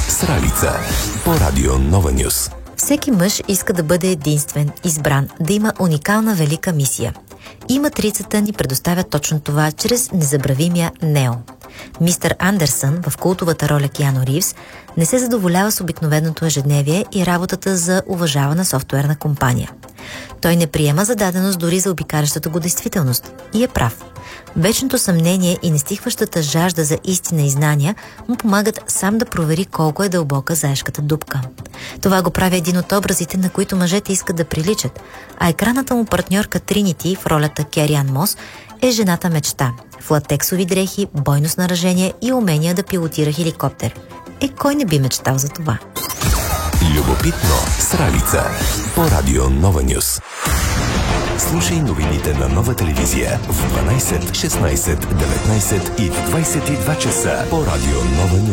с Ралица по Радио Нова Нюс. Всеки мъж иска да бъде единствен, избран, да има уникална велика мисия. И матрицата ни предоставя точно това чрез незабравимия Нео. Мистер Андерсън в култовата роля Киано Ривз не се задоволява с обикновеното ежедневие и работата за уважавана софтуерна компания. Той не приема за даденост дори за обикалящата го действителност. И е прав. Вечното съмнение и нестихващата жажда за истина и знания му помагат сам да провери колко е дълбока заешката дупка. Това го прави един от образите, на които мъжете искат да приличат, а екранната му партньорка Тринити в ролята Кери-Ан Мос е жената мечта, в латексови дрехи, бойно снаряжение и умения да пилотира хеликоптер. Кой не би мечтал за това? Любопитно с Ралица по Радио Нова Нюс. Слушай новините на Нова телевизия в 12, 16, 19 и 22 часа по Радио Нова Нюс.